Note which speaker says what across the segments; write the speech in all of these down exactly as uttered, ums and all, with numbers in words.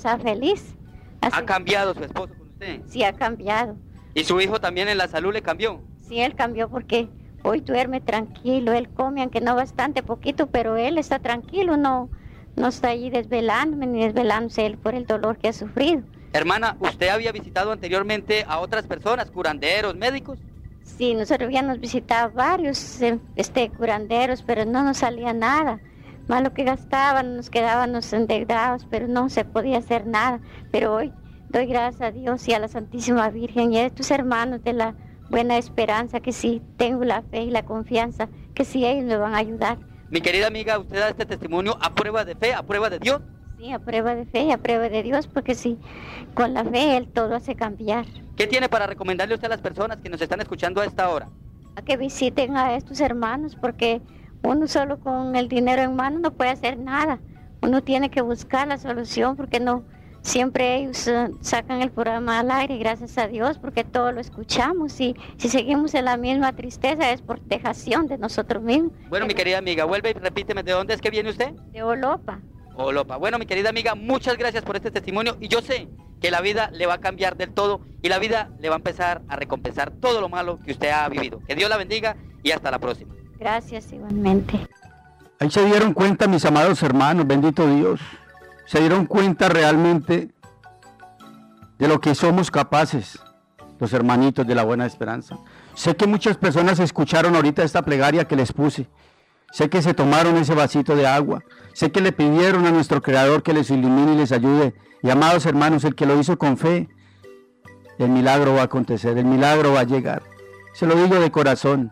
Speaker 1: casada feliz. Así,
Speaker 2: ¿Ha cambiado su esposo con usted?
Speaker 1: sí, ha cambiado.
Speaker 2: ¿Y su hijo también en la salud le cambió?
Speaker 1: Sí, él cambió porque hoy duerme tranquilo, él come, aunque no bastante, poquito, pero él está tranquilo, no, no está allí desvelándome ni desvelándose él por el dolor que ha sufrido.
Speaker 2: Hermana, ¿usted había visitado anteriormente a otras personas, curanderos, médicos?
Speaker 1: Sí, nosotros habíamos visitado varios eh, este, curanderos, pero no nos salía nada. Más lo que gastaban, nos quedábamos endeudados, pero no se podía hacer nada. Pero hoy doy gracias a Dios y a la Santísima Virgen y a tus hermanos de la Buena Esperanza, que sí tengo la fe y la confianza, que sí ellos me van a ayudar.
Speaker 2: Mi querida amiga, ¿usted da este testimonio a prueba de fe, a prueba de Dios?
Speaker 1: Sí, a prueba de fe y a prueba de Dios, porque sí, con la fe Él todo hace cambiar.
Speaker 2: ¿Qué tiene para recomendarle usted a las personas que nos están escuchando a esta hora?
Speaker 1: A que visiten a estos hermanos, porque uno solo con el dinero en mano no puede hacer nada. Uno tiene que buscar la solución, porque no siempre ellos uh, sacan el programa al aire, gracias a Dios, porque todo lo escuchamos. Y si seguimos en la misma tristeza es por dejación de nosotros mismos.
Speaker 2: Bueno, mi querida amiga, vuelve y repíteme, ¿de dónde es que viene usted?
Speaker 1: De Olopa.
Speaker 2: Olopa. Bueno, mi querida amiga, muchas gracias por este testimonio y yo sé que la vida le va a cambiar del todo y la vida le va a empezar a recompensar todo lo malo que usted ha vivido. Que Dios la bendiga y hasta la próxima.
Speaker 1: Gracias igualmente.
Speaker 3: Ahí se dieron cuenta, mis amados hermanos, bendito Dios, se dieron cuenta realmente de lo que somos capaces, los hermanitos de la Buena Esperanza. Sé que muchas personas escucharon ahorita esta plegaria que les puse. Sé que se tomaron ese vasito de agua. Sé que le pidieron a nuestro Creador que les ilumine y les ayude. Y amados hermanos, el que lo hizo con fe, el milagro va a acontecer, el milagro va a llegar. Se lo digo de corazón.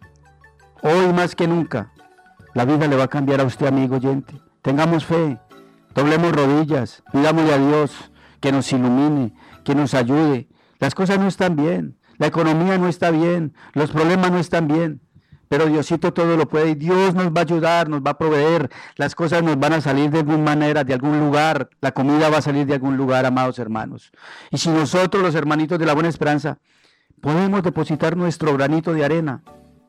Speaker 3: Hoy más que nunca, la vida le va a cambiar a usted, amigo oyente. Tengamos fe, doblemos rodillas, pidámosle a Dios que nos ilumine, que nos ayude. Las cosas no están bien, la economía no está bien, los problemas no están bien. Pero Diosito todo lo puede y Dios nos va a ayudar, nos va a proveer, las cosas nos van a salir de alguna manera, de algún lugar, la comida va a salir de algún lugar, amados hermanos. Y si nosotros, los hermanitos de la Buena Esperanza, podemos depositar nuestro granito de arena,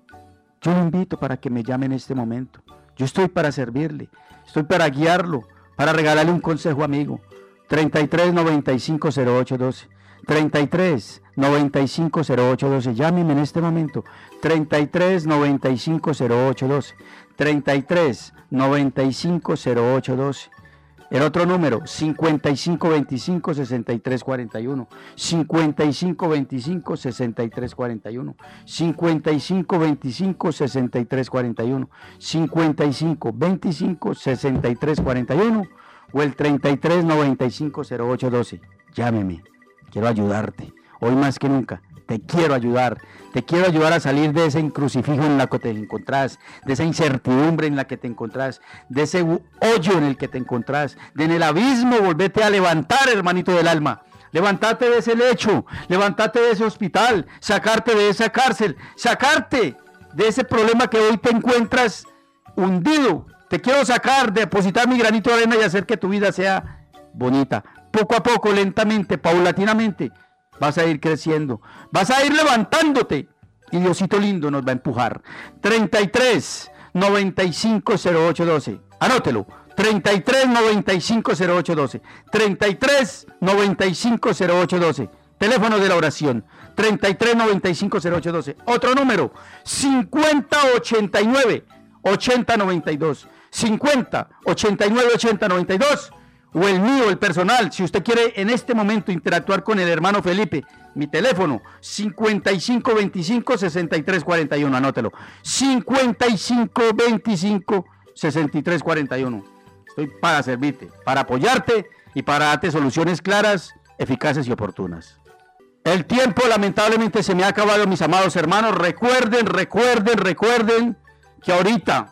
Speaker 3: yo lo invito para que me llame en este momento. Yo estoy para servirle, estoy para guiarlo, para regalarle un consejo amigo. treinta y tres, noventa y cinco, cero ocho, doce. treinta y tres, noventa y cinco, cero ocho, doce. Llámeme en este momento. treinta y tres, noventa y cinco, cero ocho, doce. treinta y tres, noventa y cinco, cero ocho, doce. El otro número, cincuenta y cinco, veinticinco, sesenta y tres, cuarenta y uno. cincuenta y cinco, veinticinco, sesenta y tres, cuarenta y uno. cincuenta y cinco, veinticinco, sesenta y tres, cuarenta y uno. cincuenta y cinco, veinticinco, sesenta y tres, cuarenta y uno. O el treinta y tres, noventa y cinco, cero ocho, doce. Llámeme. Quiero ayudarte, hoy más que nunca, te quiero ayudar, te quiero ayudar a salir de ese encrucifijo en el que te encontrás, de esa incertidumbre en la que te encontrás, de ese hoyo en el que te encontrás, de en el abismo, volvete a levantar, hermanito del alma, levantarte de ese lecho, levantarte de ese hospital, sacarte de esa cárcel, sacarte de ese problema que hoy te encuentras hundido, te quiero sacar, depositar mi granito de arena y hacer que tu vida sea bonita. Poco a poco, lentamente, paulatinamente, vas a ir creciendo, vas a ir levantándote y Diosito lindo nos va a empujar. treinta y tres, noventa y cinco, cero ocho, doce. Anótelo. treinta y tres, noventa y cinco, cero ocho, doce. treinta y tres, noventa y cinco, cero ocho, doce. Teléfono de la oración. treinta y tres, noventa y cinco, cero ocho, doce. Otro número. cincuenta, ochenta y nueve, ochenta, noventa y dos. cincuenta, ochenta y nueve, ochenta, noventa y dos. O el mío, el personal, si usted quiere en este momento interactuar con el hermano Felipe, mi teléfono, cincuenta y cinco, veinticinco, sesenta y tres, cuarenta y uno, anótelo, cincuenta y cinco, veinticinco, sesenta y tres, cuarenta y uno. Estoy para servirte, para apoyarte y para darte soluciones claras, eficaces y oportunas. El tiempo lamentablemente se me ha acabado, mis amados hermanos. Recuerden, recuerden, recuerden que ahorita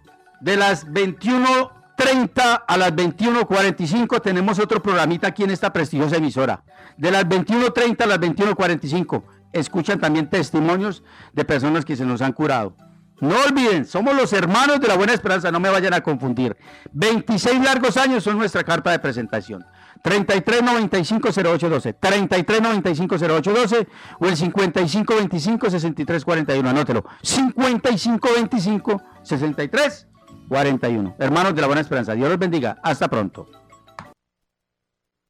Speaker 3: de las veintiuno treinta a las veintiuno cuarenta y cinco tenemos otro programita aquí en esta prestigiosa emisora. De las veintiuno treinta a las veintiuno cuarenta y cinco escuchan también testimonios de personas que se nos han curado. No olviden, somos los hermanos de la Buena Esperanza, no me vayan a confundir. veintiséis largos años son nuestra carta de presentación. treinta y tres, noventa y cinco, cero ocho, doce. treinta y tres, noventa y cinco, cero ocho, doce. O el cincuenta y cinco, veinticinco, sesenta y tres, cuarenta y uno. Anótelo. cincuenta y cinco, veinticinco, sesenta y tres, cuarenta y uno. Hermanos de la Buena Esperanza, Dios los bendiga. Hasta pronto.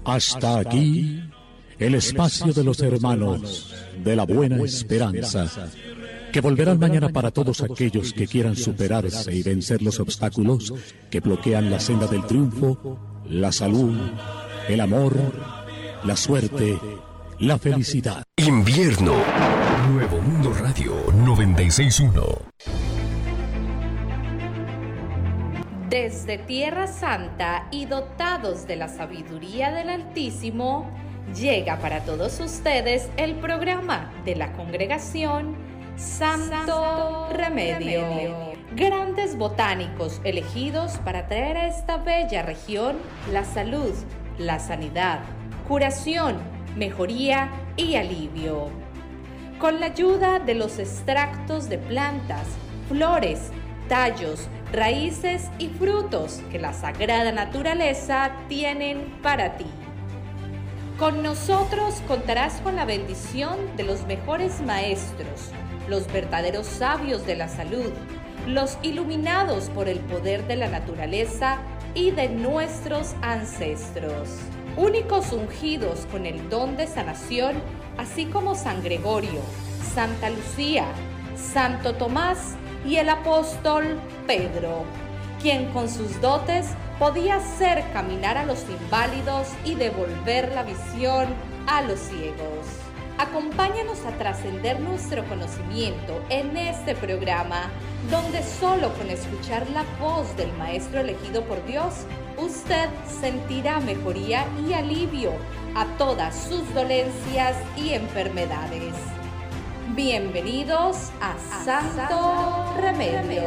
Speaker 4: Hasta aquí el espacio de los hermanos de la Buena Esperanza, que volverán mañana para todos aquellos que quieran superarse y vencer los obstáculos que bloquean la senda del triunfo, la salud, el amor, la suerte, la felicidad.
Speaker 5: Invierno. Nuevo Mundo Radio noventa y seis punto uno.
Speaker 6: Desde Tierra Santa y dotados de la sabiduría del Altísimo, llega para todos ustedes el programa de la congregación Santo, Santo Remedio. Remedio. Grandes botánicos elegidos para traer a esta bella región la salud, la sanidad, curación, mejoría y alivio. Con la ayuda de los extractos de plantas, flores, tallos, raíces y frutos que la sagrada naturaleza tienen para ti. Con nosotros contarás con la bendición de los mejores maestros, los verdaderos sabios de la salud, los iluminados por el poder de la naturaleza y de nuestros ancestros. Únicos ungidos con el don de sanación, así como San Gregorio, Santa Lucía, Santo Tomás y el apóstol Pedro, quien con sus dotes podía hacer caminar a los inválidos y devolver la visión a los ciegos. Acompáñanos a trascender nuestro conocimiento en este programa, donde solo con escuchar la voz del Maestro elegido por Dios, usted sentirá mejoría y alivio a todas sus dolencias y enfermedades. Bienvenidos a Santo Remedio.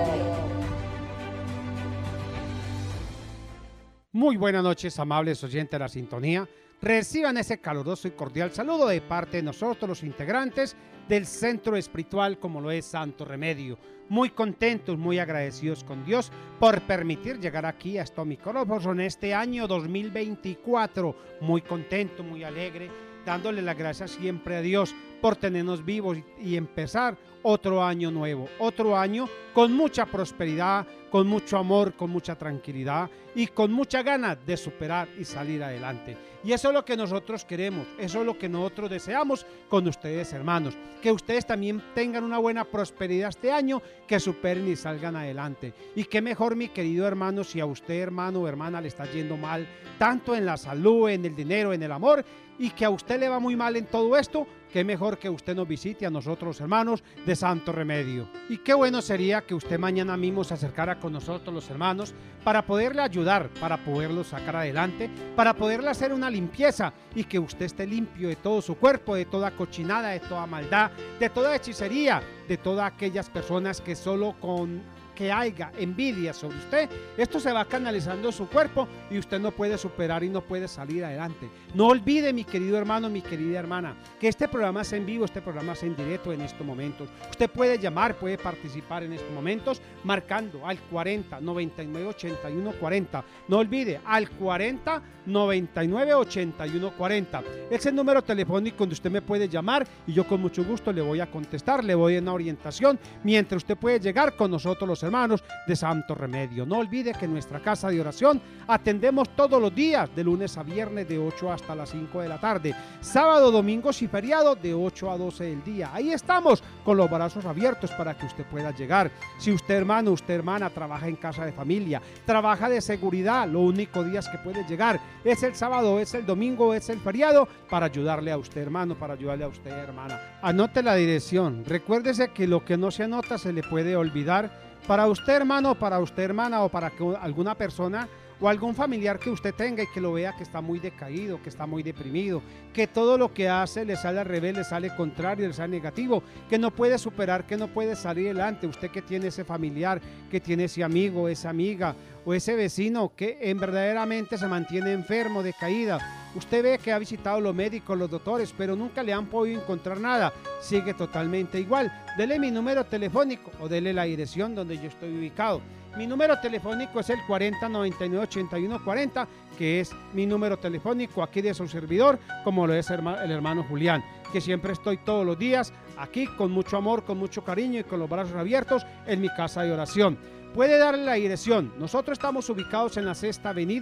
Speaker 7: Muy buenas noches, amables oyentes de la sintonía. Reciban ese caluroso y cordial saludo de parte de nosotros, los integrantes del Centro Espiritual como lo es Santo Remedio. Muy contentos, muy agradecidos con Dios por permitir llegar aquí a estos micrófonos en este año dos mil veinticuatro. Muy contento, muy alegre, dándole las gracias siempre a Dios por tenernos vivos y empezar otro año nuevo, otro año con mucha prosperidad, con mucho amor, con mucha tranquilidad y con mucha ganas de superar y salir adelante. Y eso es lo que nosotros queremos, eso es lo que nosotros deseamos con ustedes, hermanos, que ustedes también tengan una buena prosperidad este año, que superen y salgan adelante. Y qué mejor, mi querido hermano, si a usted, hermano o hermana, le está yendo mal, tanto en la salud, en el dinero, en el amor, y que a usted le va muy mal en todo esto, qué mejor que usted nos visite a nosotros, hermanos de Santo Remedio. Y qué bueno sería que usted mañana mismo se acercara con nosotros, los hermanos, para poderle ayudar, para poderlo sacar adelante, para poderle hacer una limpieza y que usted esté limpio de todo su cuerpo, de toda cochinada, de toda maldad, de toda hechicería, de todas aquellas personas que solo con que haya envidia sobre usted, esto se va canalizando en su cuerpo y usted no puede superar y no puede salir adelante. No olvide, mi querido hermano, mi querida hermana, que este programa es en vivo, este programa es en directo en estos momentos. Usted puede llamar, puede participar en estos momentos marcando al cuarenta, noventa y nueve, ochenta y uno, cuarenta. No olvide, al cuarenta, noventa y nueve, ochenta y uno, cuarenta. Es el número telefónico donde usted me puede llamar y yo con mucho gusto le voy a contestar, le voy a dar una orientación mientras usted puede llegar con nosotros, los hermanos de Santo Remedio. No olvide que en nuestra casa de oración atendemos todos los días, de lunes a viernes, de ocho hasta las cinco de la tarde, sábado, domingos y feriado de ocho a doce del día. Ahí estamos con los brazos abiertos para que usted pueda llegar. Si usted, hermano, usted, hermana, trabaja en casa de familia, trabaja de seguridad, lo único días que puede llegar es el sábado, es el domingo, es el feriado, para ayudarle a usted, hermano, para ayudarle a usted, hermana. Anote la dirección. Recuérdese que lo que no se anota se le puede olvidar. Para usted, hermano, para usted, hermana, o para que alguna persona o algún familiar que usted tenga y que lo vea que está muy decaído, que está muy deprimido, que todo lo que hace le sale al revés, le sale contrario, le sale negativo, que no puede superar, que no puede salir adelante. Usted que tiene ese familiar, que tiene ese amigo, esa amiga o ese vecino que en verdaderamente se mantiene enfermo, decaída. Usted ve que ha visitado los médicos, los doctores, pero nunca le han podido encontrar nada. Sigue totalmente igual. Dele mi número telefónico o dele la dirección donde yo estoy ubicado. Mi número telefónico es el cuarenta, noventa y nueve, ochenta y uno, cuarenta, que es mi número telefónico aquí de su servidor, como lo es el hermano Julián, que siempre estoy todos los días aquí con mucho amor, con mucho cariño y con los brazos abiertos en mi casa de oración. Puede darle la dirección. Nosotros estamos ubicados en la Sexta Avenida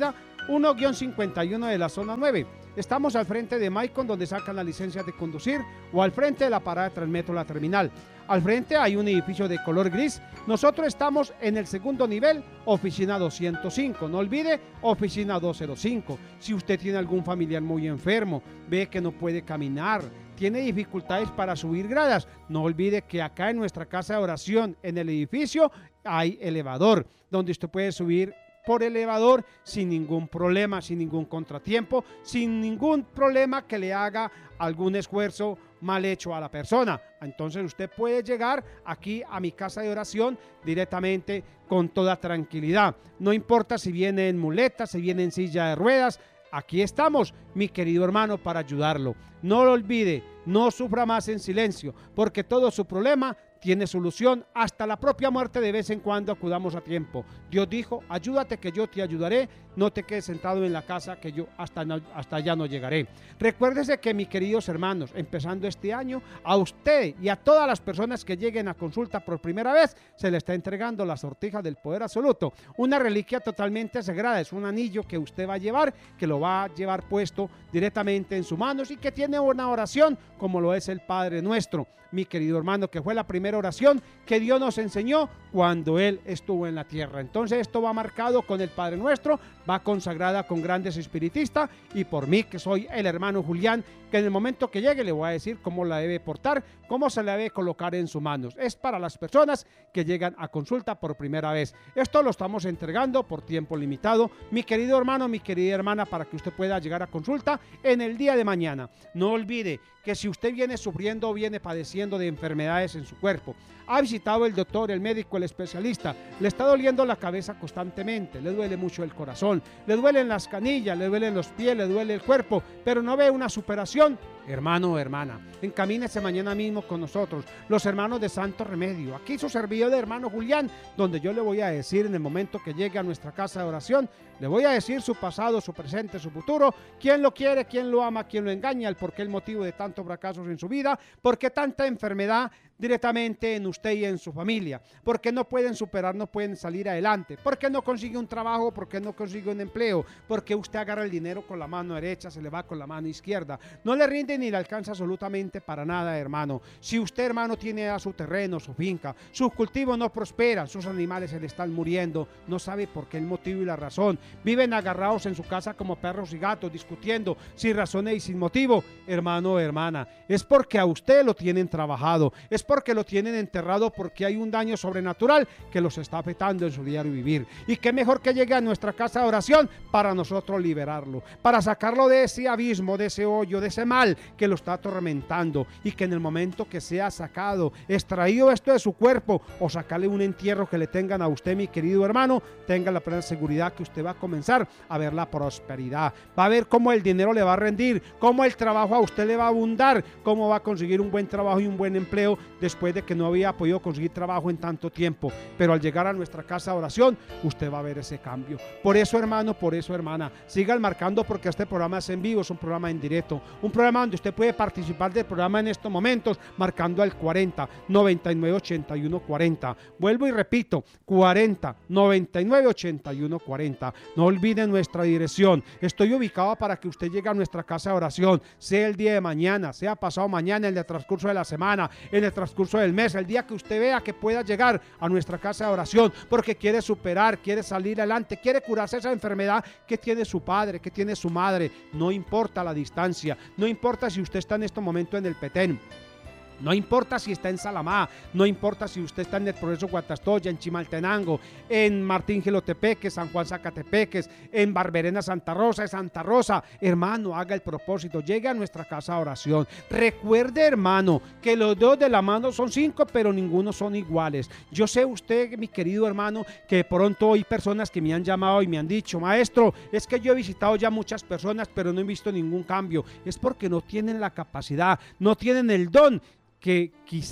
Speaker 7: uno guión cincuenta y uno de la zona nueve. Estamos al frente de Maicon, donde sacan la licencia de conducir, o al frente de la parada de Transmetro La Terminal. Al frente hay un edificio de color gris. Nosotros estamos en el segundo nivel, oficina doscientos cinco. No olvide, oficina doscientos cinco. Si usted tiene algún familiar muy enfermo, ve que no puede caminar, tiene dificultades para subir gradas, no olvide que acá en nuestra casa de oración, en el edificio, hay elevador, donde usted puede subir por elevador sin ningún problema, sin ningún contratiempo, sin ningún problema que le haga algún esfuerzo mal hecho a la persona. Entonces usted puede llegar aquí a mi casa de oración directamente con toda tranquilidad. No importa si viene en muleta, si viene en silla de ruedas, aquí estamos, mi querido hermano, para ayudarlo. No lo olvide, no sufra más en silencio, porque todo su problema tiene solución, hasta la propia muerte de vez en cuando acudamos a tiempo. Dios dijo, ayúdate que yo te ayudaré, no te quedes sentado en la casa que yo hasta, no, hasta allá no llegaré. Recuérdese que, mis queridos hermanos, empezando este año, a usted y a todas las personas que lleguen a consulta por primera vez, se le está entregando la sortija del poder absoluto, una reliquia totalmente sagrada, es un anillo que usted va a llevar, que lo va a llevar puesto directamente en sus manos y que tiene una oración como lo es el Padre Nuestro, mi querido hermano, que fue la primera oración que Dios nos enseñó cuando Él estuvo en la tierra. Entonces esto va marcado con el Padre Nuestro, va consagrada con grandes espiritistas y por mí, que soy el hermano Julián, que en el momento que llegue le voy a decir cómo la debe portar, cómo se la debe colocar en sus manos. Es para las personas que llegan a consulta por primera vez. Esto lo estamos entregando por tiempo limitado, mi querido hermano, mi querida hermana, para que usted pueda llegar a consulta en el día de mañana. No olvide que si usted viene sufriendo o viene padeciendo de enfermedades en su cuerpo, ha visitado el doctor, el médico, el especialista, le está doliendo la cabeza constantemente, le duele mucho el corazón, le duelen las canillas, le duelen los pies, le duele el cuerpo, pero no ve una superación, hermano o hermana, encamínese mañana mismo con nosotros, los hermanos de Santo Remedio. Aquí su servidor de hermano Julián, donde yo le voy a decir en el momento que llegue a nuestra casa de oración, le voy a decir su pasado, su presente, su futuro, quién lo quiere, quién lo ama, quién lo engaña, el por qué el motivo de tantos fracasos en su vida, por qué tanta enfermedad directamente en usted y en su familia, por qué no pueden superar, no pueden salir adelante, por qué no consigue un trabajo, por qué no consigue un empleo, por qué usted agarra el dinero con la mano derecha, se le va con la mano izquierda, no le rinde ni le alcanza absolutamente para nada, hermano. Si usted, hermano, tiene a su terreno, su finca, sus cultivos no prosperan, sus animales se le están muriendo, no sabe por qué el motivo y la razón, viven agarrados en su casa como perros y gatos, discutiendo sin razones y sin motivo, hermano o hermana, es porque a usted lo tienen trabajado, es porque lo tienen enterrado, porque hay un daño sobrenatural que los está afectando en su diario vivir. Y qué mejor que llegue a nuestra casa de oración para nosotros liberarlo, para sacarlo de ese abismo, de ese hoyo, de ese mal que lo está atormentando, y que en el momento que sea sacado, extraído esto de su cuerpo, o sacarle un entierro que le tengan a usted, mi querido hermano, tenga la plena seguridad que usted va a comenzar a ver la prosperidad, va a ver cómo el dinero le va a rendir, cómo el trabajo a usted le va a abundar, cómo va a conseguir un buen trabajo y un buen empleo después de que no había podido conseguir trabajo en tanto tiempo, pero al llegar a nuestra casa de oración, usted va a ver ese cambio. Por eso, hermano, por eso, hermana, sigan marcando, porque este programa es en vivo, es un programa en directo, un programa donde usted puede participar del programa en estos momentos, marcando al cuarenta, noventa y nueve, ochenta y uno, cuarenta. Vuelvo y repito, cuarenta, noventa y nueve, ochenta y uno, cuarenta. No olviden nuestra dirección. Estoy ubicado para que usted llegue a nuestra casa de oración, sea el día de mañana, sea pasado mañana, en el transcurso de la semana, en el transcurso del mes, el día que usted vea que pueda llegar a nuestra casa de oración, porque quiere superar, quiere salir adelante, quiere curarse esa enfermedad que tiene su padre, que tiene su madre. No importa la distancia, no importa si usted está en este momento en el Petén, no importa si está en Salamá, no importa si usted está en el Progreso Guatastoya, en Chimaltenango, en Martín Gilotepeques, San Juan Zacatepeques, en Barberena Santa Rosa, en Santa Rosa, hermano, haga el propósito, llegue a nuestra casa de oración. Recuerde, hermano, que los dedos de la mano son cinco, pero ninguno son iguales. Yo sé usted, mi querido hermano, que de pronto hay personas que me han llamado y me han dicho, maestro, es que yo he visitado ya muchas personas, pero no he visto ningún cambio. Es porque no tienen la capacidad, no tienen el don, que quizás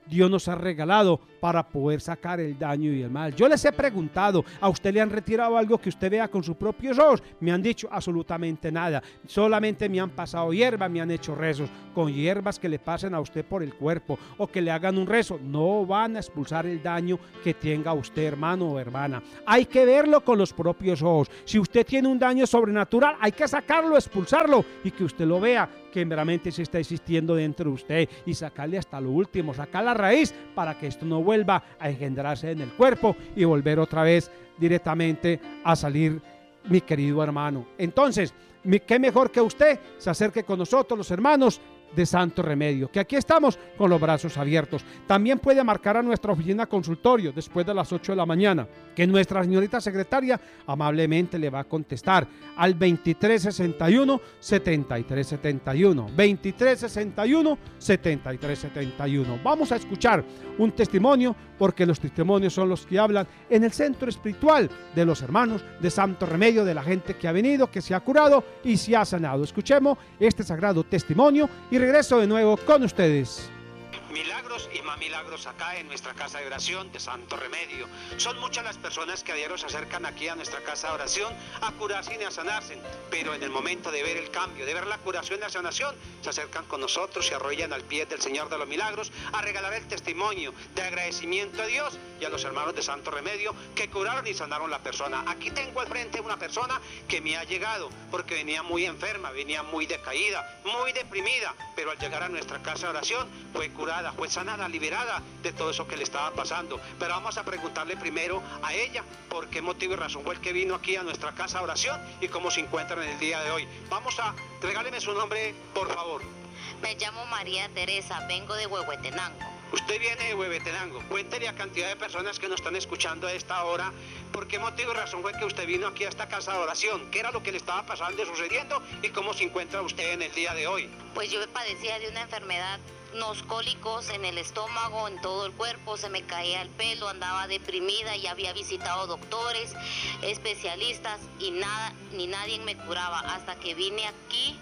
Speaker 7: Dios nos ha regalado para poder sacar el daño y el mal. Yo les he preguntado, ¿a usted le han retirado algo que usted vea con sus propios ojos? Me han dicho absolutamente nada. Solamente me han pasado hierba, me han hecho rezos. Con hierbas que le pasen a usted por el cuerpo o que le hagan un rezo, no van a expulsar el daño que tenga usted, hermano o hermana. Hay que verlo con los propios ojos. Si usted tiene un daño sobrenatural, hay que sacarlo, expulsarlo y que usted lo vea que verdaderamente se está existiendo dentro de usted y sacarle hasta lo último, sacar la raíz para que esto no vuelva a engendrarse en el cuerpo y volver otra vez directamente a salir, mi querido hermano. Entonces, qué mejor que usted se acerque con nosotros, los hermanos de Santo Remedio, que aquí estamos con los brazos abiertos. También puede marcar a nuestra oficina consultorio después de las ocho de la mañana, que nuestra señorita secretaria amablemente le va a contestar al veintitrés sesenta y uno, setenta y tres setenta y uno, veintitrés sesenta y uno, setenta y tres setenta y uno. Vamos a escuchar un testimonio, porque los testimonios son los que hablan en el centro espiritual de los hermanos de Santo Remedio, de la gente que ha venido, que se ha curado y se ha sanado. Escuchemos este sagrado testimonio y regreso de nuevo con ustedes.
Speaker 8: Milagros y más milagros acá en nuestra casa de oración de Santo Remedio. Son muchas las personas que a diario se acercan aquí a nuestra casa de oración a curarse y a sanarse, pero en el momento de ver el cambio, de ver la curación y la sanación, se acercan con nosotros, se arrodillan al pie del Señor de los Milagros a regalar el testimonio de agradecimiento a Dios y a los hermanos de Santo Remedio que curaron y sanaron la persona. Aquí tengo al frente una persona que me ha llegado porque venía muy enferma, venía muy decaída, muy deprimida, pero al llegar a nuestra casa de oración fue curada, fue sanada, liberada de todo eso que le estaba pasando. Pero vamos a preguntarle primero a ella por qué motivo y razón fue el que vino aquí a nuestra casa de oración y cómo se encuentra en el día de hoy. Vamos a, regáleme su nombre, por favor.
Speaker 9: Me llamo María Teresa, vengo de Huehuetenango.
Speaker 8: Usted viene de Huehuetenango. Cuéntele a cantidad de personas que nos están escuchando a esta hora por qué motivo y razón fue que usted vino aquí a esta casa de oración, qué era lo que le estaba pasando y sucediendo y cómo se encuentra usted en el día de hoy.
Speaker 9: Pues yo padecía de una enfermedad, unos cólicos en el estómago, en todo el cuerpo, se me caía el pelo, andaba deprimida y había visitado doctores, especialistas y nada, ni nadie me curaba hasta que vine aquí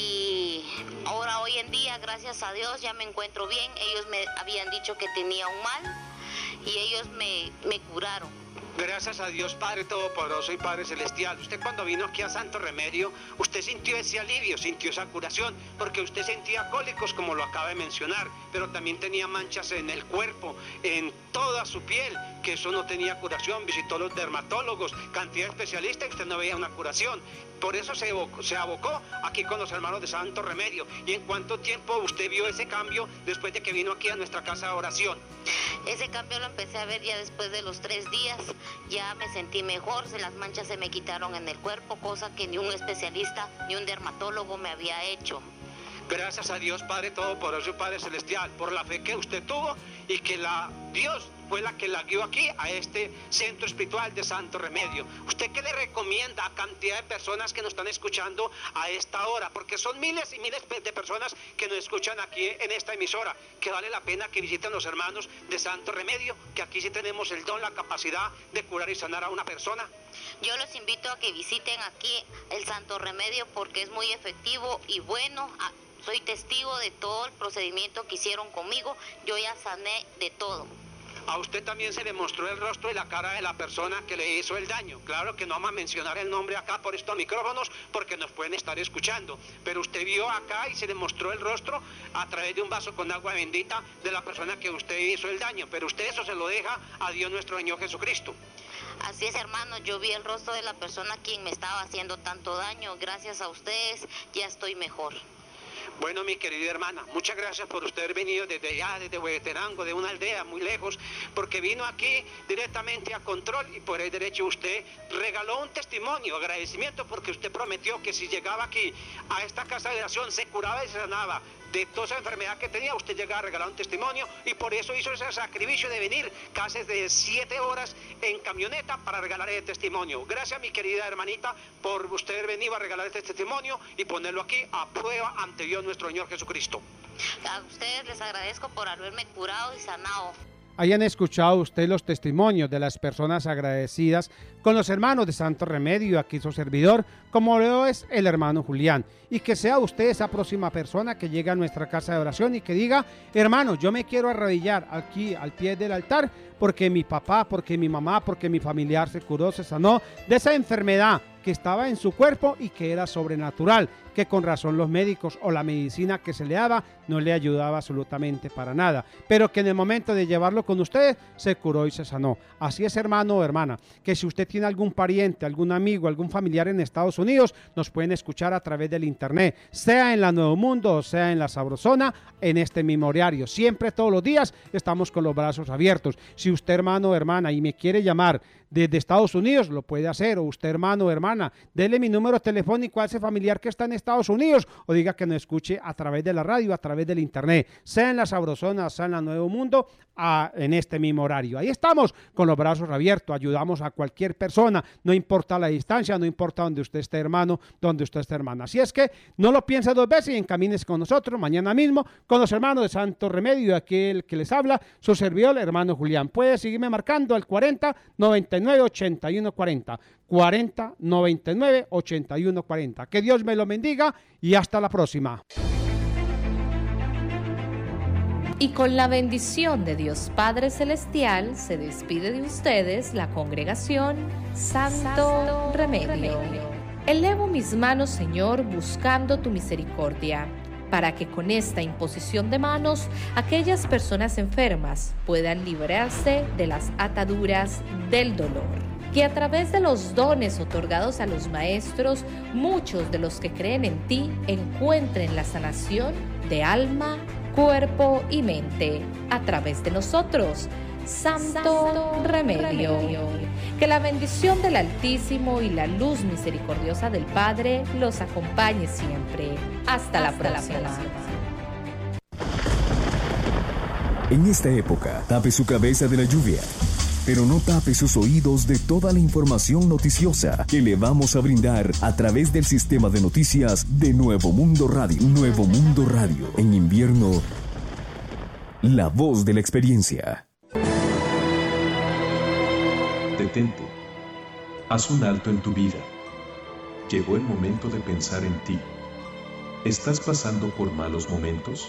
Speaker 9: y ahora hoy en día, gracias a Dios, ya me encuentro bien. Ellos me habían dicho que tenía un mal y ellos me, me curaron.
Speaker 8: Gracias a Dios Padre Todopoderoso y Padre Celestial. Usted cuando vino aquí a Santo Remedio, usted sintió ese alivio, sintió esa curación, porque usted sentía cólicos como lo acaba de mencionar, pero también tenía manchas en el cuerpo, en toda su piel, que eso no tenía curación. Visitó a los dermatólogos, cantidad de especialistas y usted no veía una curación. Por eso se, evocó, se abocó aquí con los hermanos de Santo Remedio. ¿Y en cuánto tiempo usted vio ese cambio después de que vino aquí a nuestra casa de oración?
Speaker 9: Ese cambio lo empecé a ver ya después de los tres días. Ya me sentí mejor, las manchas se me quitaron en el cuerpo, cosa que ni un especialista ni un dermatólogo me había hecho.
Speaker 8: Gracias a Dios Padre Todopoderoso y Padre Celestial por la fe que usted tuvo y que la Dios fue la que la guió aquí a este centro espiritual de Santo Remedio. ¿Usted qué le recomienda a cantidad de personas que nos están escuchando a esta hora? Porque son miles y miles de personas que nos escuchan aquí en esta emisora, que vale la pena que visiten los hermanos de Santo Remedio, que aquí sí tenemos el don, la capacidad de curar y sanar a una persona.
Speaker 9: Yo los invito a que visiten aquí el Santo Remedio porque es muy efectivo y bueno. Soy testigo de todo el procedimiento que hicieron conmigo. Yo ya sané de todo.
Speaker 8: A usted también se le mostró el rostro y la cara de la persona que le hizo el daño. Claro que no vamos a mencionar el nombre acá por estos micrófonos porque nos pueden estar escuchando. Pero usted vio acá y se le mostró el rostro a través de un vaso con agua bendita de la persona que usted hizo el daño. Pero usted eso se lo deja a Dios nuestro Señor Jesucristo.
Speaker 9: Así es, hermano, yo vi el rostro de la persona quien me estaba haciendo tanto daño. Gracias a ustedes ya estoy mejor.
Speaker 8: Bueno, mi querida hermana, muchas gracias por usted haber venido desde allá, desde Huehuetenango, de una aldea muy lejos, porque vino aquí directamente a Control y por el derecho usted regaló un testimonio, agradecimiento, porque usted prometió que si llegaba aquí a esta casa de oración se curaba y se sanaba de toda esa enfermedad que tenía. Usted llegaba a regalar un testimonio y por eso hizo ese sacrificio de venir casi de siete horas en camioneta para regalar el testimonio. Gracias, mi querida hermanita, por usted haber venido a regalar este testimonio y ponerlo aquí a prueba ante Dios nuestro Señor Jesucristo.
Speaker 9: A ustedes les agradezco por haberme curado y sanado.
Speaker 7: hayan escuchado usted los testimonios de las personas agradecidas con los hermanos de Santo Remedio, aquí su servidor, como lo es el hermano Julián, y que sea usted esa próxima persona que llegue a nuestra casa de oración y que diga, hermano, yo me quiero arrodillar aquí al pie del altar porque mi papá, porque mi mamá, porque mi familiar se curó, se sanó de esa enfermedad que estaba en su cuerpo y que era sobrenatural, que con razón los médicos o la medicina que se le daba no le ayudaba absolutamente para nada, pero que en el momento de llevarlo con usted se curó y se sanó. Así es, hermano o hermana, que si usted tiene algún pariente, algún amigo, algún familiar en Estados Unidos, nos pueden escuchar a través del internet, sea en la Nuevo Mundo o sea en la Sabrosona, en este mismo horario. Siempre, todos los días, estamos con los brazos abiertos. Si usted, hermano o hermana, y me quiere llamar desde Estados Unidos, lo puede hacer, o usted, hermano o hermana, dele mi número telefónico a ese familiar que está en Estados Unidos, o diga que nos escuche a través de la radio, a través del internet, sea en la Sabrosona, sea en la Nuevo Mundo, a, en este mismo horario. Ahí estamos con los brazos abiertos, ayudamos a cualquier persona, no importa la distancia, no importa donde usted esté, hermano, donde usted esté, hermana. Así es que no lo piense dos veces y encamínese con nosotros mañana mismo, con los hermanos de Santo Remedio, aquel que les habla, su servidor, el hermano Julián. Puede seguirme marcando al cuarenta, noventa y nueve, ochenta y uno cuarenta, cuarenta, noventa y nueve, ochenta y uno cuarenta. Que Dios me lo bendiga y hasta la próxima.
Speaker 6: Y con la bendición de Dios Padre Celestial se despide de ustedes la congregación Santo, Santo Remedio. Remedio. Elevo mis manos, Señor, buscando tu misericordia, para que con esta imposición de manos aquellas personas enfermas puedan librarse de las ataduras del dolor. Que a través de los dones otorgados a los maestros, muchos de los que creen en ti encuentren la sanación de alma, cuerpo y mente a través de nosotros, Santo, Santo Remedio. Remedio. Que la bendición del Altísimo y la luz misericordiosa del Padre los acompañe siempre. Hasta, Hasta la próxima. La próxima.
Speaker 5: En esta época, tape su cabeza de la lluvia, pero no tape sus oídos de toda la información noticiosa que le vamos a brindar a través del sistema de noticias de Nuevo Mundo Radio. Nuevo Mundo Radio. En invierno, la voz de la experiencia.
Speaker 10: Detente. Haz un alto en tu vida. Llegó el momento de pensar en ti. ¿Estás pasando por malos momentos?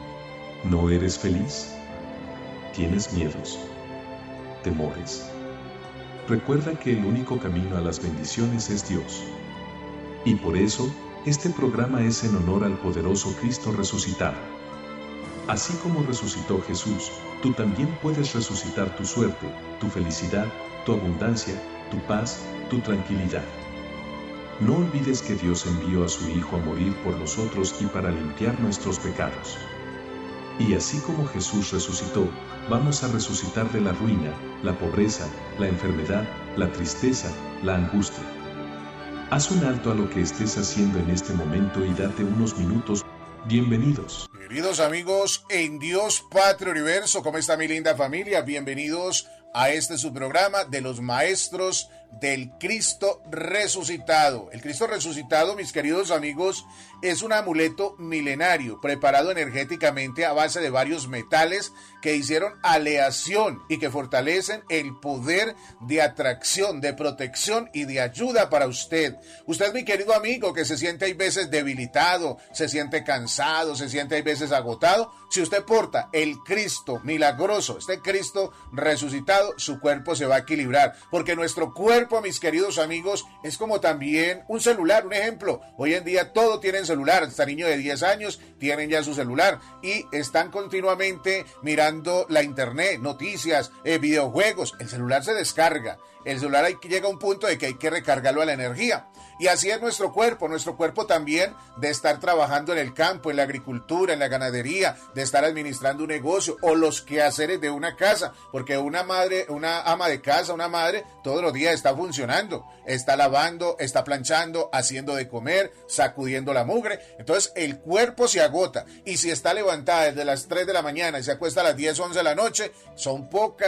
Speaker 10: ¿No eres feliz? ¿Tienes miedos? ¿Temores? Recuerda que el único camino a las bendiciones es Dios. Y por eso, este programa es en honor al poderoso Cristo resucitado. Así como resucitó Jesús, tú también puedes resucitar tu suerte, tu felicidad, tu abundancia, tu paz, tu tranquilidad. No olvides que Dios envió a su Hijo a morir por nosotros y para limpiar nuestros pecados. Y así como Jesús resucitó, vamos a resucitar de la ruina, la pobreza, la enfermedad, la tristeza, la angustia. Haz un alto a lo que estés haciendo en este momento y date unos minutos. Bienvenidos.
Speaker 11: Queridos amigos en Dios Patria Universo, ¿cómo está mi linda familia? Bienvenidos a este su programa de los maestros del Cristo resucitado. El Cristo resucitado, mis queridos amigos, es un amuleto milenario preparado energéticamente a base de varios metales que hicieron aleación y que fortalecen el poder de atracción, de protección y de ayuda para usted. Usted, mi querido amigo, que se siente hay veces debilitado, se siente cansado, se siente hay veces agotado, si usted porta el Cristo milagroso, este Cristo resucitado, su cuerpo se va a equilibrar, porque nuestro cuerpo, mis queridos amigos, es como también un celular. Un ejemplo, hoy en día todo tienen celular, hasta niños de diez años tienen ya su celular y están continuamente mirando la internet, noticias, eh, videojuegos. El celular se descarga, el celular hay que llega a un punto de que hay que recargarlo a la energía. Y así es nuestro cuerpo, nuestro cuerpo también de estar trabajando en el campo, en la agricultura, en la ganadería, de estar administrando un negocio o los quehaceres de una casa, porque una madre, una ama de casa, una madre, todos los días está funcionando, está lavando, está planchando, haciendo de comer, sacudiendo la mugre. Entonces el cuerpo se agota y si está levantada desde las tres de la mañana y se acuesta a las diez, once de la noche, son pocas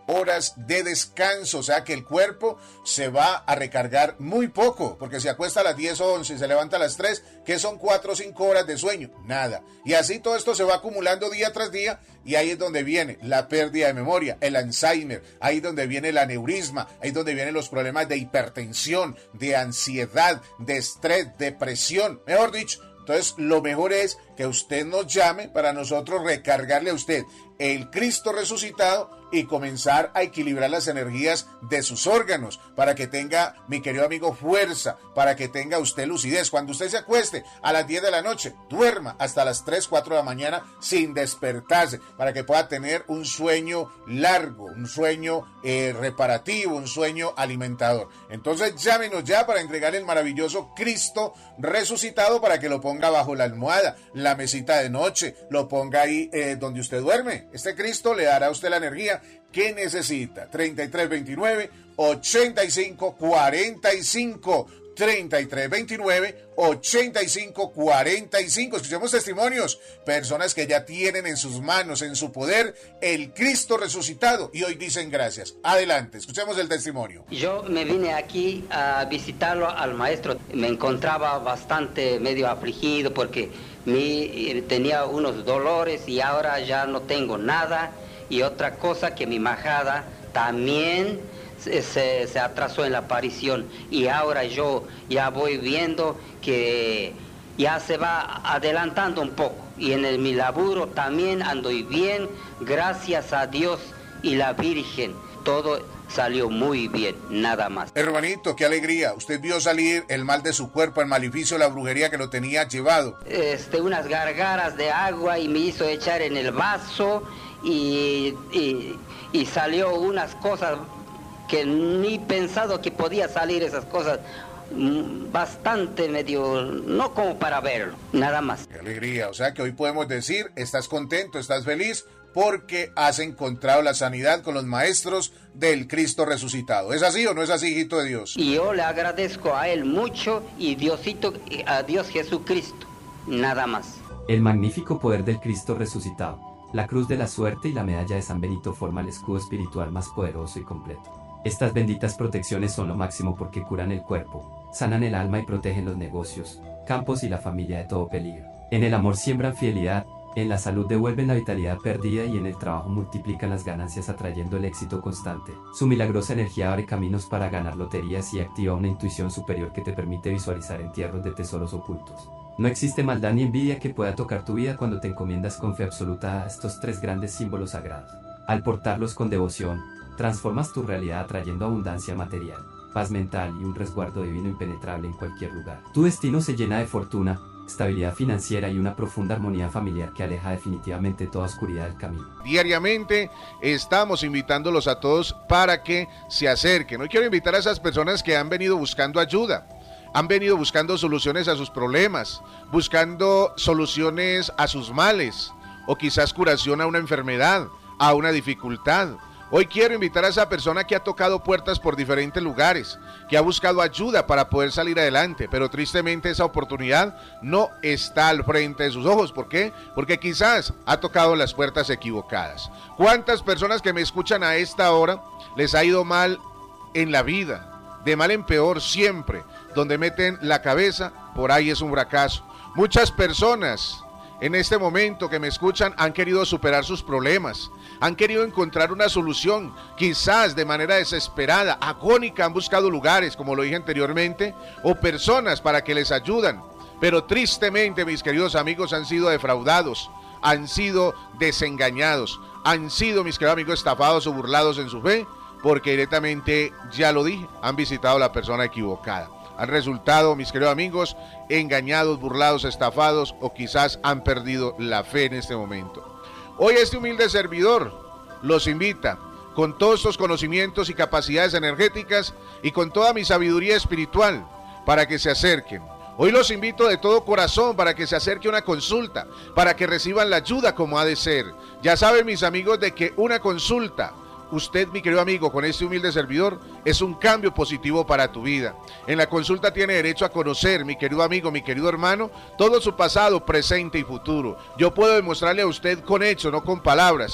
Speaker 11: horas de descanso, o sea que el cuerpo se va a recargar muy poco, porque se acuesta a las diez o once y se levanta a las tres, que son cuatro o cinco horas de sueño, nada. Y así todo esto se va acumulando día tras día, y ahí es donde viene la pérdida de memoria, el Alzheimer, ahí es donde viene el aneurisma, ahí es donde vienen los problemas de hipertensión, de ansiedad, de estrés, depresión, mejor dicho. Entonces, lo mejor es que usted nos llame para nosotros recargarle a usted el Cristo resucitado y comenzar a equilibrar las energías de sus órganos para que tenga, mi querido amigo, fuerza, para que tenga usted lucidez. Cuando usted se acueste a las diez de la noche, duerma hasta las tres, cuatro de la mañana sin despertarse, para que pueda tener un sueño largo, un sueño eh, reparativo, un sueño alimentador. Entonces, llámenos ya para entregar el maravilloso Cristo resucitado para que lo ponga bajo la almohada, la mesita de noche, lo ponga ahí eh, donde usted duerme. Este Cristo le dará a usted la energía que necesita. treinta y tres veintinueve, ochenta y cinco cuarenta y cinco. treinta y tres veintinueve, ochenta y cinco cuarenta y cinco. Escuchemos testimonios, personas que ya tienen en sus manos, en su poder, el Cristo resucitado y hoy dicen gracias. Adelante, escuchemos el testimonio.
Speaker 12: Yo me vine aquí a visitarlo al maestro. Me encontraba bastante medio afligido porque mi, tenía unos dolores y ahora ya no tengo nada. Y otra cosa, que mi majada también se, se, se atrasó en la aparición y ahora yo ya voy viendo que ya se va adelantando un poco y en el, mi laburo también ando bien, gracias a Dios y la Virgen, todo salió muy bien, nada más.
Speaker 11: Hermanito, qué alegría, usted vio salir el mal de su cuerpo, el maleficio, la brujería que lo tenía llevado.
Speaker 12: Este, unas gargaras de agua y me hizo echar en el vaso y, y, y salió unas cosas que ni pensado que podía salir esas cosas, bastante medio, no como para verlo, nada más.
Speaker 11: Qué alegría, o sea que hoy podemos decir, estás contento, estás feliz, porque has encontrado la sanidad con los maestros del Cristo resucitado. ¿Es así o no es así, hijito de Dios?
Speaker 12: Y yo le agradezco a él mucho y Diosito, a Dios Jesucristo, nada más.
Speaker 13: El magnífico poder del Cristo resucitado, la cruz de la suerte y la medalla de San Benito forman el escudo espiritual más poderoso y completo. Estas benditas protecciones son lo máximo porque curan el cuerpo, sanan el alma y protegen los negocios, campos y la familia de todo peligro. En el amor siembran fidelidad, en la salud devuelven la vitalidad perdida y en el trabajo multiplican las ganancias atrayendo el éxito constante. Su milagrosa energía abre caminos para ganar loterías y activa una intuición superior que te permite visualizar entierros de tesoros ocultos. No existe maldad ni envidia que pueda tocar tu vida cuando te encomiendas con fe absoluta a estos tres grandes símbolos sagrados. Al portarlos con devoción, transformas tu realidad atrayendo abundancia material, paz mental y un resguardo divino impenetrable en cualquier lugar. Tu destino se llena de fortuna, estabilidad financiera y una profunda armonía familiar que aleja definitivamente toda oscuridad del camino.
Speaker 11: Diariamente estamos invitándolos a todos para que se acerquen. Hoy quiero invitar a esas personas que han venido buscando ayuda, han venido buscando soluciones a sus problemas, buscando soluciones a sus males, o quizás curación a una enfermedad, a una dificultad. Hoy quiero invitar a esa persona que ha tocado puertas por diferentes lugares, que ha buscado ayuda para poder salir adelante, pero tristemente esa oportunidad no está al frente de sus ojos. ¿Por qué? Porque quizás ha tocado las puertas equivocadas. ¿Cuántas personas que me escuchan a esta hora les ha ido mal en la vida? De mal en peor siempre. Donde meten la cabeza, por ahí es un fracaso. Muchas personas en este momento que me escuchan han querido superar sus problemas, han querido encontrar una solución, quizás de manera desesperada, agónica, han buscado lugares, como lo dije anteriormente, o personas para que les ayudan, pero tristemente, mis queridos amigos, han sido defraudados, han sido desengañados, han sido, mis queridos amigos, estafados o burlados en su fe, porque directamente, ya lo dije, han visitado a la persona equivocada. Han resultado, mis queridos amigos, engañados, burlados, estafados o quizás han perdido la fe en este momento. Hoy este humilde servidor los invita con todos estos conocimientos y capacidades energéticas y con toda mi sabiduría espiritual para que se acerquen. Hoy los invito de todo corazón para que se acerque una consulta, para que reciban la ayuda como ha de ser. Ya saben, mis amigos, de que una consulta, usted, mi querido amigo, con este humilde servidor, es un cambio positivo para tu vida. En la consulta tiene derecho a conocer, mi querido amigo, mi querido hermano, todo su pasado, presente y futuro. Yo puedo demostrarle a usted con hechos, no con palabras,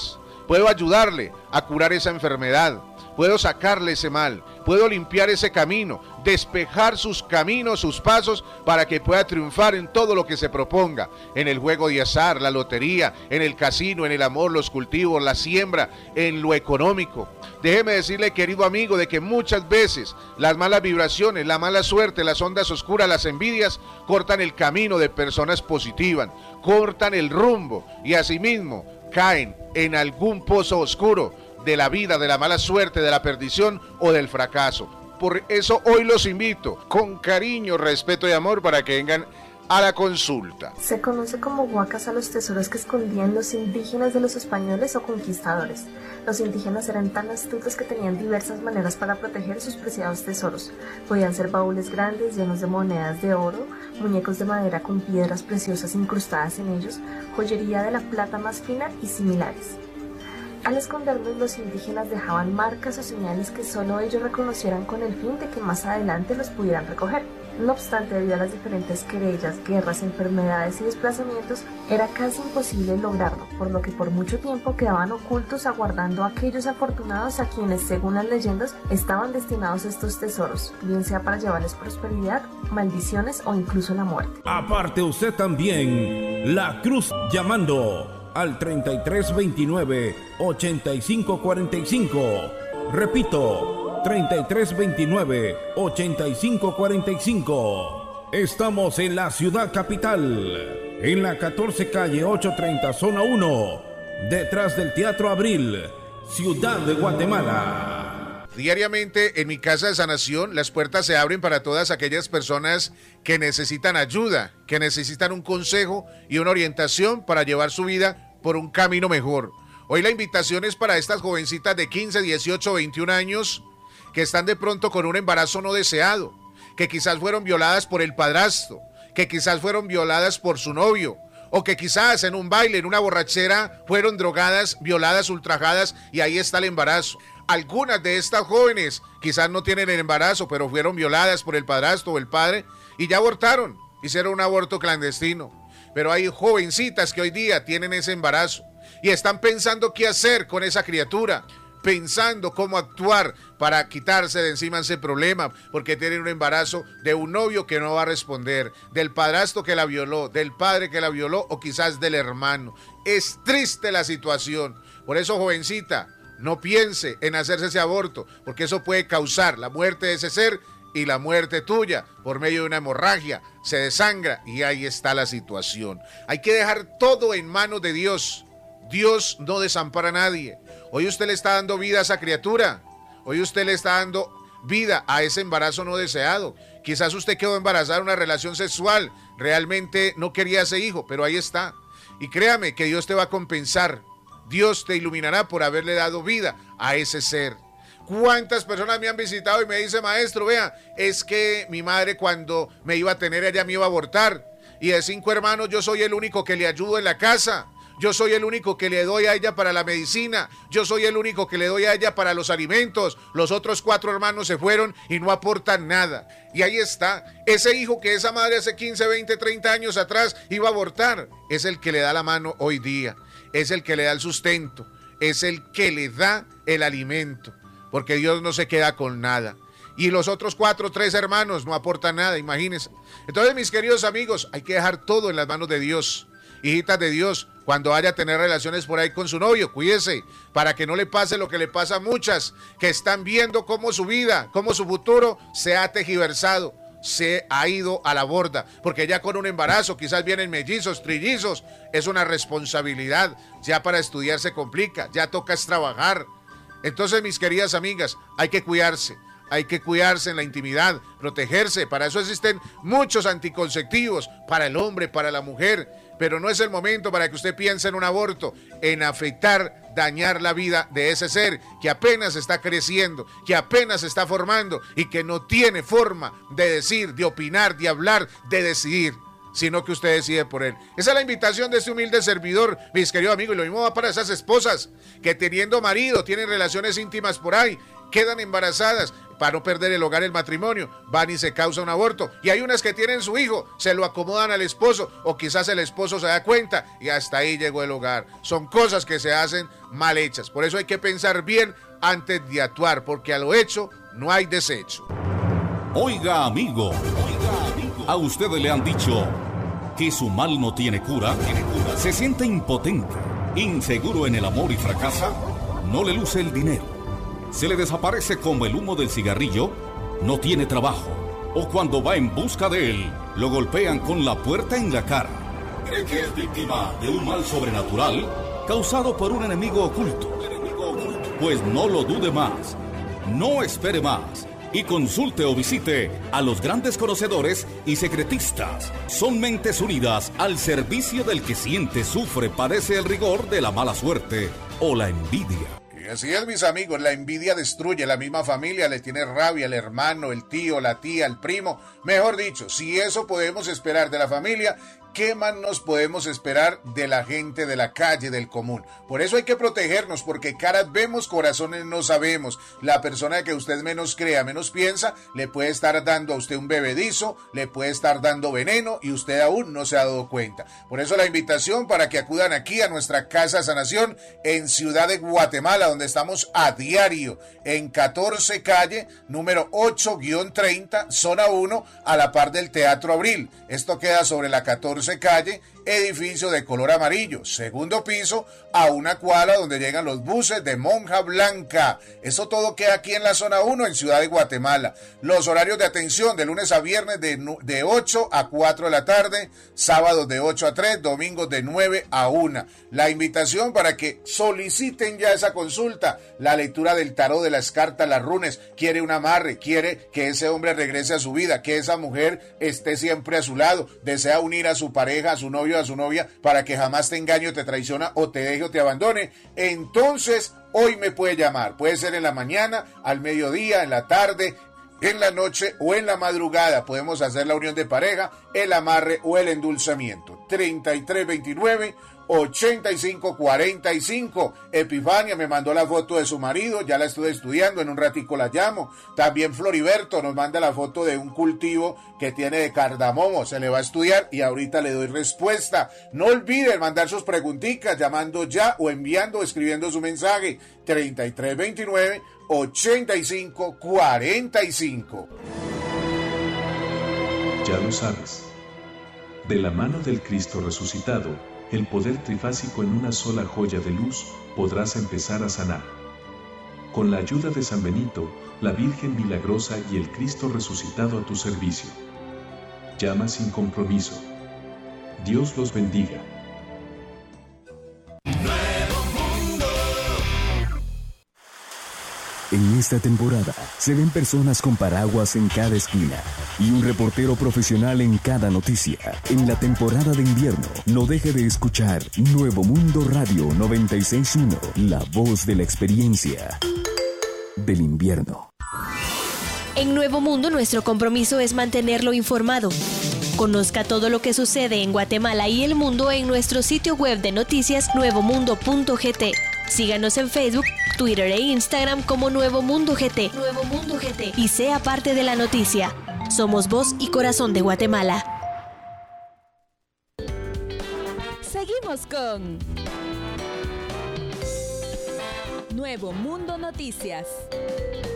Speaker 14: puedo ayudarle a curar esa enfermedad, puedo sacarle ese mal, puedo limpiar ese camino, despejar sus caminos, sus pasos, para que pueda triunfar en todo lo que se proponga, en el juego de azar, la lotería, en el casino, en el amor, los cultivos, la siembra, en lo económico. Déjeme decirle, querido amigo, de que muchas veces las malas vibraciones, la mala suerte, las ondas oscuras, las envidias, cortan el camino de personas positivas, cortan el rumbo y asimismo caen en algún pozo oscuro de la vida, de la mala suerte, de la perdición o del fracaso. Por eso hoy los invito con cariño, respeto y amor para que vengan a la consulta.
Speaker 15: Se conoce como huacas a los tesoros que escondían los indígenas de los españoles o conquistadores. Los indígenas eran tan astutos que tenían diversas maneras para proteger sus preciados tesoros. Podían ser baúles grandes llenos de monedas de oro, muñecos de madera con piedras preciosas incrustadas en ellos, joyería de la plata más fina y similares. Al esconderlos, los indígenas dejaban marcas o señales que solo ellos reconocieran con el fin de que más adelante los pudieran recoger. No obstante, debido a las diferentes querellas, guerras, enfermedades y desplazamientos, era casi imposible lograrlo, por lo que por mucho tiempo quedaban ocultos aguardando a aquellos afortunados a quienes, según las leyendas, estaban destinados estos tesoros, bien sea para llevarles prosperidad, maldiciones o incluso la muerte.
Speaker 16: Aparte usted también, la cruz llamando al treinta y tres veintinueve ochenta y cinco cuarenta y cinco. Repito, treinta y tres veintinueve ochenta y cinco cuarenta y cinco. Estamos en la ciudad capital, en la catorce calle ochocientos treinta zona uno, detrás del Teatro Abril, Ciudad de Guatemala.
Speaker 14: Diariamente en mi casa de sanación las puertas se abren para todas aquellas personas que necesitan ayuda, que necesitan un consejo y una orientación para llevar su vida por un camino mejor. Hoy la invitación es para estas jovencitas de quince, dieciocho, veintiún años que están de pronto con un embarazo no deseado, que quizás fueron violadas por el padrastro, que quizás fueron violadas por su novio, o que quizás en un baile, en una borrachera, fueron drogadas, violadas, ultrajadas y ahí está el embarazo. Algunas de estas jóvenes quizás no tienen el embarazo, pero fueron violadas por el padrastro o el padre y ya abortaron, hicieron un aborto clandestino. Pero hay jovencitas que hoy día tienen ese embarazo y están pensando qué hacer con esa criatura, pensando cómo actuar para quitarse de encima ese problema, porque tienen un embarazo de un novio que no va a responder, del padrastro que la violó, del padre que la violó o quizás del hermano. Es triste la situación. Por eso, jovencita, no piense en hacerse ese aborto, porque eso puede causar la muerte de ese ser y la muerte tuya por medio de una hemorragia. Se desangra y ahí está la situación. Hay que dejar todo en manos de Dios. Dios no desampara a nadie. Hoy usted le está dando vida a esa criatura. Hoy usted le está dando vida a ese embarazo no deseado. Quizás usted quedó embarazada en una relación sexual. Realmente no quería ese hijo, pero ahí está. Y créame que Dios te va a compensar. Dios te iluminará por haberle dado vida a ese ser. ¿Cuántas personas me han visitado y me dicen, maestro, vea, es que mi madre cuando me iba a tener, ella me iba a abortar? Y de cinco hermanos yo soy el único que le ayudo en la casa. Yo soy el único que le doy a ella para la medicina. Yo soy el único que le doy a ella para los alimentos. Los otros cuatro hermanos se fueron y no aportan nada. Y ahí está. Ese hijo que esa madre hace quince, veinte, treinta años atrás iba a abortar, es el que le da la mano hoy día. Es el que le da el sustento. Es el que le da el alimento. Porque Dios no se queda con nada. Y los otros cuatro, tres hermanos no aportan nada, imagínense. Entonces, mis queridos amigos, hay que dejar todo en las manos de Dios. Hijitas de Dios, cuando vaya a tener relaciones por ahí con su novio, cuídese, para que no le pase lo que le pasa a muchas, que están viendo cómo su vida, cómo su futuro se ha tergiversado, se ha ido a la borda, porque ya con un embarazo, quizás vienen mellizos, trillizos, es una responsabilidad, ya para estudiar se complica, ya toca es trabajar. Entonces, mis queridas amigas, hay que cuidarse. Hay que cuidarse en la intimidad, protegerse. Para eso existen muchos anticonceptivos, para el hombre, para la mujer. Pero no es el momento para que usted piense en un aborto, en afectar, dañar la vida de ese ser que apenas está creciendo, que apenas se está formando y que no tiene forma de decir, de opinar, de hablar, de decidir, sino que usted decide por él. Esa es la invitación de este humilde servidor, mis queridos amigos, y lo mismo va para esas esposas que teniendo marido, tienen relaciones íntimas por ahí, quedan embarazadas, para no perder el hogar, el matrimonio, van y se causa un aborto. Y hay unas que tienen su hijo, se lo acomodan al esposo, o quizás el esposo se da cuenta y hasta ahí llegó el hogar. Son cosas que se hacen mal hechas. Por eso hay que pensar bien antes de actuar, porque a lo hecho no hay desecho.
Speaker 17: Oiga, amigo, oiga, amigo, a usted le han dicho que su mal no tiene cura, tiene cura. Se siente impotente, inseguro en el amor y fracasa, no le luce el dinero, se le desaparece como el humo del cigarrillo, no tiene trabajo, o cuando va en busca de él, lo golpean con la puerta en la cara. ¿Cree que es víctima de un mal sobrenatural causado por un enemigo oculto? Pues no lo dude más, no espere más y consulte o visite a los grandes conocedores y secretistas. Son mentes unidas al servicio del que siente, sufre, padece el rigor de la mala suerte o la envidia.
Speaker 11: Y así es, mis amigos, la envidia destruye la misma familia, le tiene rabia el hermano, el tío, la tía, el primo. Mejor dicho, si eso podemos esperar de la familia, ¿qué más nos podemos esperar de la gente de la calle, del común? Por eso hay que protegernos, porque caras vemos, corazones no sabemos. La persona que usted menos crea, menos piensa, le puede estar dando a usted un bebedizo, le puede estar dando veneno y usted aún no se ha dado cuenta. Por eso la invitación para que acudan aquí a nuestra Casa de Sanación en Ciudad de Guatemala, donde estamos a diario, en catorce calle, número ocho guión treinta, zona uno, a la par del Teatro Abril. Esto queda sobre la catorce calle, edificio de color amarillo, segundo piso, a una cuadra donde llegan los buses de Monja Blanca. Eso todo queda aquí en la zona uno, en Ciudad de Guatemala. Los horarios de atención de lunes a viernes de, de ocho a cuatro de la tarde, sábados de ocho a tres, domingos de nueve a una. La invitación para que soliciten ya esa consulta, la lectura del tarot, de las cartas, las runes. Quiere un amarre, quiere que ese hombre regrese a su vida, que esa mujer esté siempre a su lado, desea unir a su pareja, a su novio, a su novia, para que jamás te engañe o te traiciona o te deje o te abandone. Entonces, hoy me puede llamar. Puede ser en la mañana, al mediodía, en la tarde, en la noche o en la madrugada. Podemos hacer la unión de pareja, el amarre o el endulzamiento. treinta y tres veintinueve, ochenta y cinco cuarenta y cinco. Epifania me mandó la foto de su marido, ya la estuve estudiando, en un ratico la llamo. También Floriberto nos manda la foto de un cultivo que tiene de cardamomo, se le va a estudiar y ahorita le doy respuesta. No olviden mandar sus preguntitas llamando ya o enviando o escribiendo su mensaje. treinta y tres veintinueve, ochenta y cinco cuarenta y cinco.
Speaker 10: Ya lo sabes. De la mano del Cristo resucitado, el poder trifásico en una sola joya de luz, podrás empezar a sanar. Con la ayuda de San Benito, la Virgen Milagrosa y el Cristo resucitado a tu servicio. Llama sin compromiso. Dios los bendiga.
Speaker 5: En esta temporada se ven personas con paraguas en cada esquina y un reportero profesional en cada noticia. En la temporada de invierno, no deje de escuchar Nuevo Mundo Radio noventa y seis punto uno, la voz de la experiencia del invierno.
Speaker 18: En Nuevo Mundo, nuestro compromiso es mantenerlo informado. Conozca todo lo que sucede en Guatemala y el mundo en nuestro sitio web de noticias nuevo mundo punto g t. Síganos en Facebook, Twitter e Instagram como Nuevo Mundo G T. Nuevo Mundo G T. Y sea parte de la noticia. Somos voz y corazón de Guatemala.
Speaker 19: Seguimos con Nuevo Mundo Noticias.